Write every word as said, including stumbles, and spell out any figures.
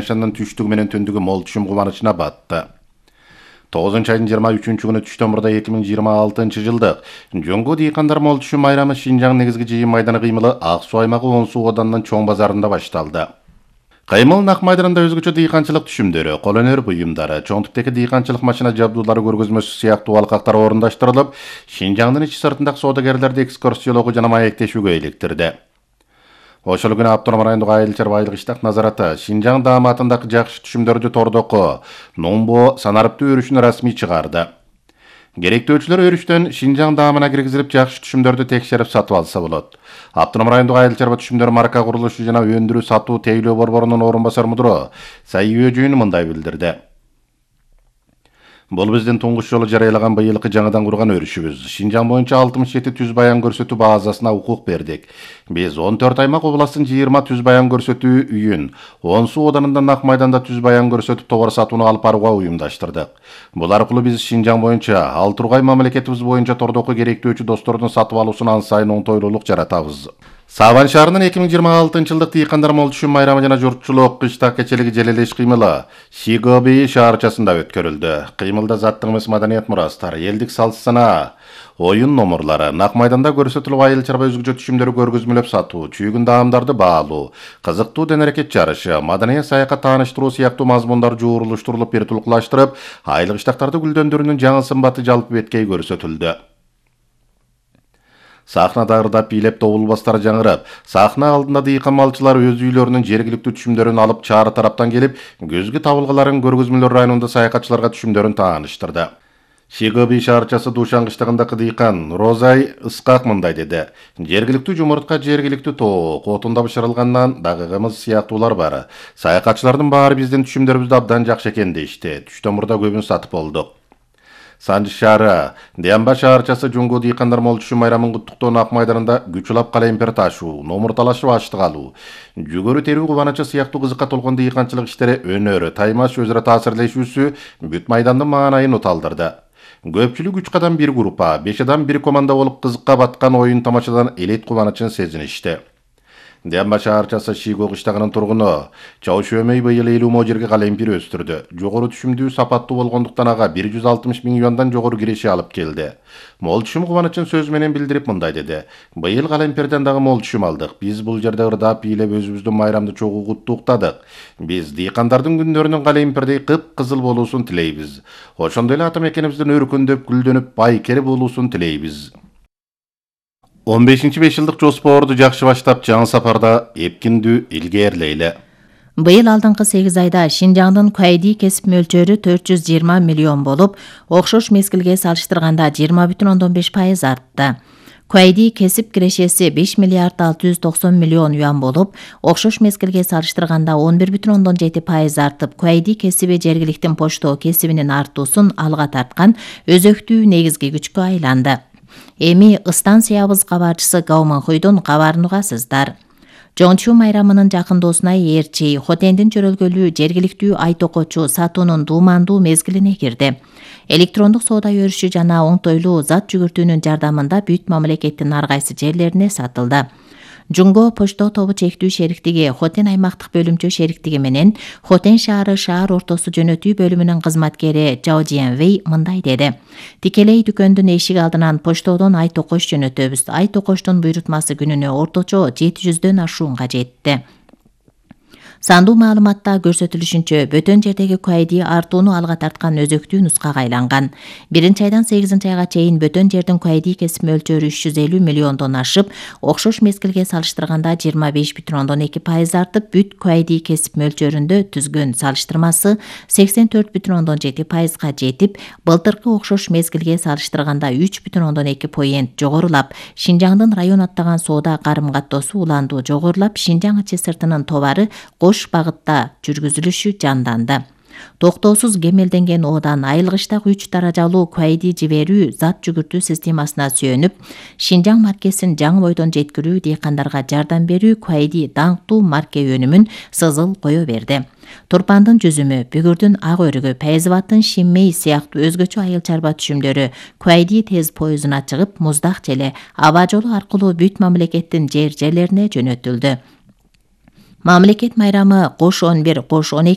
ошондон түштүгү менен түндүгү мол түшүм кубанычына батты. тогузунчу айдын жыйырма үчүнчү күнү Түштөмурда эки миң жыйырма алтынчы жылдык Жоңго дыйкандар мол түшүм майрамы Шинжаң негизги жыйын майданы кыймылы Ак Суу аймагы Онсу оданынын чоң базарында башталды. Кыймыл Нак майданында өзгөчө дыйканчылык түшүмдөрү, кол өнөр буюмдары, чоң типтеги дыйканчылык машина жабдуулары көргөзмөсү сыяктуу алкактар орундаштырылып, Шинжаңдын ичи сыртындагы соодагерлерди экскурсиялоого жана маектешүүгө иликтирди. Ошол күнү Автоном райондук Айыл чарба иштак назараты Шинжаң дааматындагы жакшы түшүмдөрдү тордоко, Номбо санарыптуу өрүшүн расмий чыгарды. Керектөөчүлөр өрүштөн Шинжаң даамына киргизилип, жакшы түшүмдөрдү текшерип сатып алса болот. Автоном райондук Айыл чарба түшүмдөр марка курулушу жана өндүрүү сатуу тейлөө борборунун орун басар мудуру Сайы Өжүйүн мындай билдирди. Бул биздин туңгуч жолу жарыялаган быйылкы жаңыдан курган өрүшүбүз. Шинжаң боюнча алтымыш жети түз баян көрсөтүү базасына укук бердик. Биз он төрт аймак областын жыйырма түз баян көрсөтүү үйүн, Онсу оданында Нак майданда түз баян көрсөтүп товар сатууну алып барууга уюмдаштырдык. Бул аркылуу биз Шинжаң боюнча ал тургай мамлекетибиз боюнча тордоку керектөөчү достордун сатып алуусун ан сайын оңтойлуулук жаратабыз. Сабан шаарынын эки миң жыйырма алтынчы жылдык дыйкандар мол түшүм майрамы жана журтчулук кыштак кечелиги желелеш кыймылы Шигоби шаарчасында өткөрүлдү. Кыймылда заттык эмес маданият мурастар, элдик салт санаа, оюн номурлары, Нак майданда көрсөтүлүп айыл чарба өзгөчө түшүмдөрү көргөзмөлөп сатуу, чүйгүн даамдарды баалуу, кызыктуу дене-аракет жарышы, маданий саякат тааныштыруу сыяктуу мазмундар жуурулуштурулуп бир-тулуклаштырып, айыл кыштактарды гүлдөндүрүүнүн жаңы сымбаты жалпы беткей көрсөтүлдү. Сахнада ырдап бийлеп добулбастар жаңырып, сахна алдында дыйкан малчылар өз үйлөрүнүн жергиликтүү түшүмдөрүн алып чаары тараптан келип, көзгү табылгаларын көргөзмөлөр районунда саякатчыларга түшүмдөрүн тааныштырды. Шигоби шаарчасы Душан кыштагындагы дыйкан Розай Ыскак мындай деди. Жергиликтүү жумуртка, жергиликтүү тоок, отунда бышырылгандан дагы кымыз сыяктуулар бар. Саякатчылардын баары биздин түшүмдөрүбүздү абдан жакшы экен дешти. Түштөмурда көбүн сатып болдук. Санжы шаары, Диамба шаарчасы Жоңго дыйкандар мол түшүм майрамын куттуктоо Ак майданында күч улап калемпер ташуу, номур талашып аштык алуу, жүгөрү терүү кубанычы сыяктуу кызыкка толгон дыйканчылык иштери өнөрү, таймаш өзара таасирлешүүсү бүт майдандын маанайын уталдырды. Көпчүлүк үч кадан бир группа, беш адам бир команда болуп кызыкка баткан оюн тамашадан элет кубанычын сезиништи. Диамба шаарчасы Шиго кыштагынын тургуну Чауш Өмөй быйыл элүү мо жерге калемпир өстүрдү. Жогору түшүмдүү сапаттуу болгондуктан ага бир жүз алтымыш миң юандан жогору киреше алып келди. Мол түшүм кубанычын сөз менен билдирип мындай деди. Быйыл калемперден дагы мол түшүм алдык. Биз бул жерде ырдап бийлеп өзүбүздүн майрамды чогуу куттуктадык. Биз дыйкандардын күндөрүнүн калемпердей кып-кызыл болуусун тилейбиз. Ошондой эле ата мекенибиздин өркүндөп, гүлдөнүп, байкери болуусун тилейбиз. он бешинчи беш жылдык жоспорду жакшы баштап, жаңы сапарда эпкиндүү илгээрлейли. Быйыл алдыңкы сегиз айда Шинжаңдын куайди кесип мөлчөрү төрт жүз жыйырма миллион болуп, окшош мезгилге салыштырганда жыйырма бүтүн ондон беш пайыз артты. Куайди кесип кирешеси беш миллиард алты жүз токсон миллион юан болуп, окшош мезгилге салыштырганда он бир бүтүн ондон жети пайыз артып, куайди кесиби жергиликтин почто кесибинин артуусун алга тарткан өзөктүү негизги күчкө айланды. Эми станциябыз кабарчысы Гауманхуйдун кабарын угасыздар. Жоңчу майрамынын жакындоосуна ээрчи, Хотендин чөрөлгөлүү жергиликтүү ай токочу сатуунун дуумандуу мезгилине кирди. Электрондук соода өрүшү жана оңтойлуу зат жүгүртүүнүн жардамында бүт мамлекеттин ар кайсы жерлерине сатылды. Жунго почто тобу чектүү шериктиги Хотен аймактык бөлүмчө шериктиги менен Хотен шаары шаар ортосу жөнөтүү бөлүмүнүн кызматкери Жао Жиэнвей мындай деди. Тикелей дүкөндүн эшиги алдынан поштодон ай токош жөнөтөбүз. Ай токоштун буйрутмасы күнүнө орточо жети жүздөн ашуунга жетти. Сандуу маалыматта көрсөтүлүшүнчө бөтөн жердеги куайди артууну алга тарткан өзөктүү нускага айланган. Биринчи айдан сегизинчи айга чейин бөтөн жердин куайди кесип мөлчөрү үч жүз элүү миллиондон ашып, окшош мезгилге салыштырганда жыйырма беш бүтүн ондон эки пайыз артып, бүт куайди кесип мөлчөрүндө түзгөн салыштырмасы сексен төрт бүтүн ондон жети пайызга жетип, былтыркы окшош мезгилге салыштырганда үч бүтүн ондон эки поент жогорулап, Шинжаңдын район аттаган соода карым-каттоосу уланду жогорулап, Шинжаң ичи сыртынын товары кош багытта жүргүзүлүшү жанданды. Токтоосуз кемелденген оодан айылгычтак үч даражалуу куайди жиберүү зат жүгүртүү системасына сүйөнүп, Шинжаң маркесин жаңы бойдон жеткирүү, дыйкандарга жардам берүү куайди даңктуу марке өнүмүн сызыл кое берди. Турпандын жүзүмү, бүгүрдүн ак өрүгү, Пайызыбаттын Шинмей сыяктуу өзгөчө айыл чарба түшүмдөрү куайди тез поездуна чыгып, Муздак желе аба жолу аркылуу бүт мамлекеттин жер жерлерине жөнөтүлдү. Мамлекет майрамы кош он бир, кош он эки